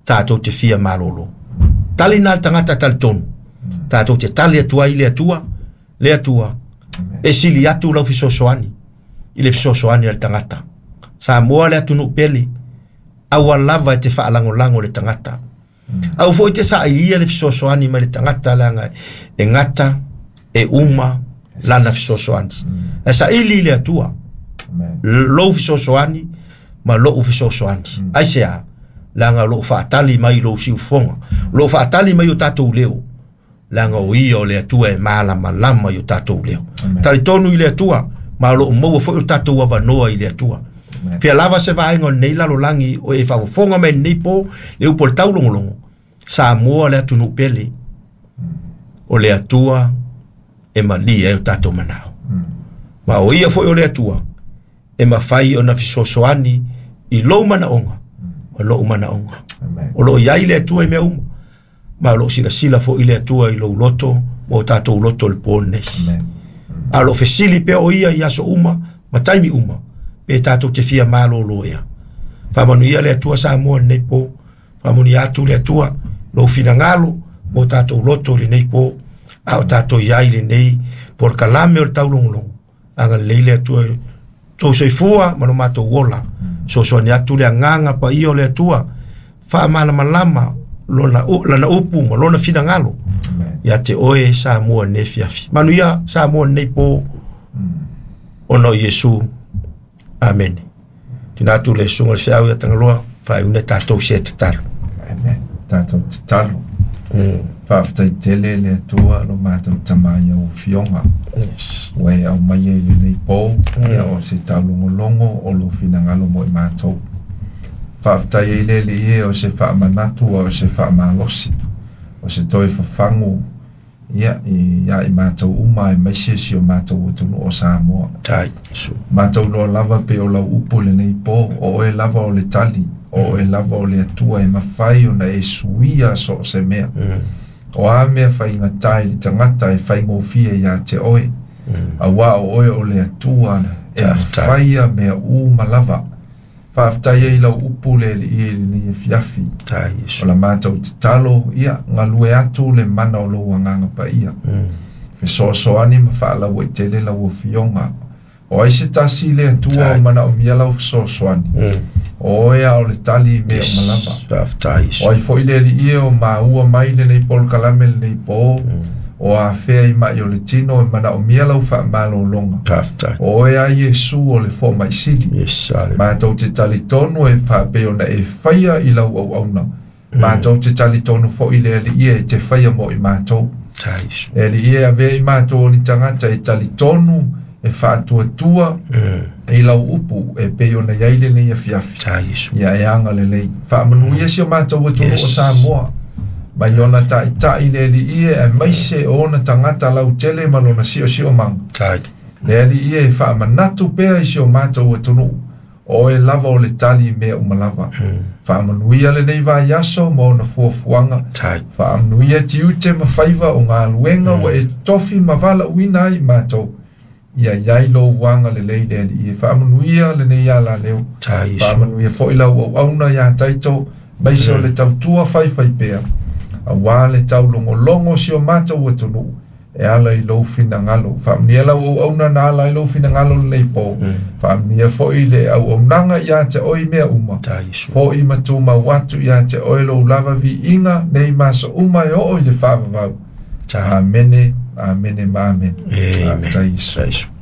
tātou te fia malolo. Tali nā tangata tali tonu. Tātou te tali atua i le atua. E sili atu lau fisosoani. I le fisosoani le tangata. Sa moa le atu nuk pele. Awa lava te whaalango le tangata. Au fo te sa ilia le fisosoani ma le tangata langa e ngata, e uma, lana fisosoani. E sa ili le atua. Lou fisosoani, ma lou fisosoani. Aisea, langa lou whaatali mai lou siu fonga. Lou whaatali mai o tatou leo. Langa o ia o le atua e malama lama i o tatou leo. Tali tonu i le atua, ma lou maua fo i o tatou avanoa i le atua. Pia lava se vaenga nei lalo langi o e whafonga me nei po le upo le tau longolongo. Sa moa le atu nuk pele o le atua e ma li e o tatou manao. Ma o ia fo i o le atua e ma fai o na fisosoani i lou manaonga. O lou manaonga. O lou iai le atua i mea uma. Ma lo sila fo i le atua i lou loto o tatou loto le po nesi. A lo fesili pe o ia i aso uma ma taimi uma. Pe tatou te fia malo loia. Whamanu ia le atua sa moa nei po. Whamanu ia atu le atua lo fina ngalo mo tatou loto le nei po. A o tatou iai le nei por kalame o le tau longolongo. Anga le atua tau soifua mano matou wola. So ni atu le anganga pa ia o le atua. Wha malama lana upu ma lona fina ngalo. Ia te oe sa moa ne fiafi. Manu ia sa moa nei po ono Yesu. Amen. Tina tu le sunga le fiau ia tangaloa, whai une tātou se te talo. Amen. Tātou te talo. Whaftai tele le atua lo mātou tamai au fionga. Wai au mai e le nei pō, ia o se taulongolongo o lo finangalo mo i mātou. Whaftai e le e o se whaamanatu o se whaamalosi. O se toi whafangu ia i mātou uma e maise si o mātou utunu o Samoa. Tai, Yesu. Mātou loa lava pe o lau upo le nei pō, o e lava o le tali, o e lava o le atua e mawhai o na e suia so o se mea. O a mea whai ngatai li tangata e whai ngofia ia te oe. A wā o oe o le atua e mawhaia mea malava. Whaftai e lau upo le i ni e fiafi. Tai, Yesu. O la mātou te talo ia ngalue atu le mana o lo wanganga pa ia. Fesoasoani ma whaalau e tele lau o fionga. O aise tasi le atua o mana o mia lau fesoasoani. O ea o le tali mea o malava. Whaftai, Yesu. O ai fo i le li o maua mai le nei pol kalame le nei po. O a fea i mai o le tino e mana o mia lau wha malo longa. Whaftai. O ea Yesu o le fo mai sili. Yes, ale. Mātou te tali tonu e wha peo na e whaia i lau au auna. Mātou te tali tonu fo i le li e te whaia mo i mātou. Tai, Yesu. E li e a vea i mātou ni tangata e tali tonu e wha tua e lau upu e peo na iaile nei a fiafi. Tai, Yesu. Ia e anga le lei. Wha manu ia si o mātou e tonu o Samoa. Mai ona ta le li e maise o na tangata lau tele malona si o mang. Tai. Le li e wha manatu pea i si o mātou e tonu. O e lava o le tali mea umalava. Wha manuia le nei vai aso mo na fuafuanga. Tai. Wha manuia ti ute ma whaiva o ngā luenga wa e tofi ma wala uina i mātou. Ia iailo wanga le lei le li e. Wha manuia le nei ala leo. Tai, Yesu. Wha manuia fo ila au auna ia taito. Maise o le tautua whai pea. A wale tau longo si o mātou e tonu e ala i lau fina ngalo. Whaamnia lau au na ala i lau fina ngalo nei po. Whaamnia fo i le au nanga ia te oi mea uma. Fo i matu ma watu ia te oi lau lava vi inga nei masa uma e o i le whaavavau. Amene, amene, ma amen. Amen. Taisu.